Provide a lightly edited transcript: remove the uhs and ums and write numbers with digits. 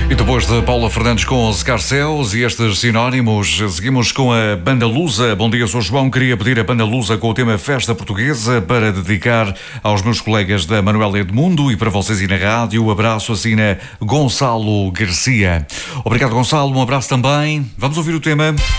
E depois de Paula Fernandes com os Escarcéus e estes sinónimos, seguimos com a Banda Lusa. Bom dia, sou João. Queria pedir a Banda Lusa com o tema Festa Portuguesa para dedicar aos meus colegas da Manuela Edmundo e para vocês e na rádio. O abraço assina Gonçalo Garcia. Obrigado, Gonçalo. Um abraço também. Vamos ouvir o tema.